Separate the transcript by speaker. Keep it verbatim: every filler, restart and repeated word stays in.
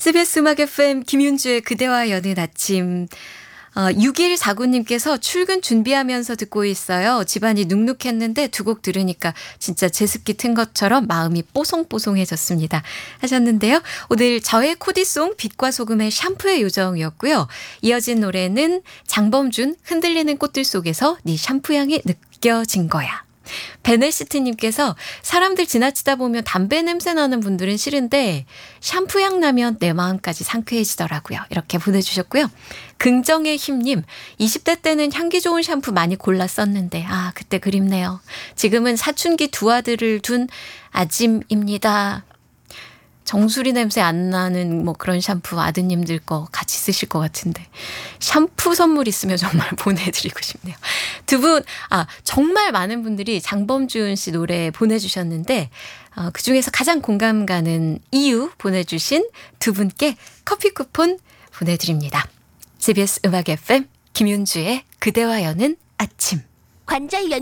Speaker 1: 씨비에스 음악 에프엠 김윤주의 그대와 여는 아침. 어, 육일사구님께서 출근 준비하면서 듣고 있어요. 집안이 눅눅했는데 두 곡 들으니까 진짜 제습기 튼 것처럼 마음이 뽀송뽀송해졌습니다. 하셨는데요. 오늘 저의 코디송 빛과 소금의 샴푸의 요정이었고요. 이어진 노래는 장범준 흔들리는 꽃들 속에서 네 샴푸 향이 느껴진 거야. 베네시트님께서 사람들 지나치다 보면 담배 냄새 나는 분들은 싫은데 샴푸 향 나면 내 마음까지 상쾌해지더라고요. 이렇게 보내주셨고요. 긍정의 힘님, 이십 대 때는 향기 좋은 샴푸 많이 골라 썼는데 아 그때 그립네요. 지금은 사춘기 두 아들을 둔 아짐입니다. 정수리 냄새 안 나는 뭐 그런 샴푸 아드님들 거 같이 쓰실 것 같은데 샴푸 선물 있으면 정말 보내드리고 싶네요. 두 분, 아 정말 많은 분들이 장범준 씨 노래 보내주셨는데 어, 그중에서 가장 공감 가는 이유 보내주신 두 분께 커피 쿠폰 보내드립니다. 씨비에스 음악 에프엠 김윤주의 그대와 여는 아침.
Speaker 2: 관절 연